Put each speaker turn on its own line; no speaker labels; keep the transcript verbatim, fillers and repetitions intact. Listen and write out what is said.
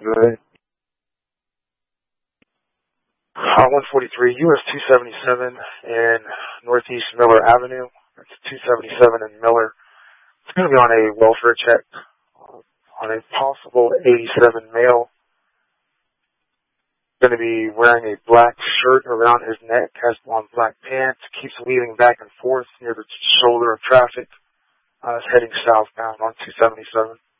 Good. Uh, one forty-three U S two seventy-seven in Northeast Miller Avenue. That's two seventy-seven in Miller. It's going to be on a welfare check uh, on a possible eighty-seven male. Going to be wearing a black shirt around his neck, has on black pants, keeps weaving back and forth near the shoulder of traffic. Uh, is heading southbound on two seventy-seven.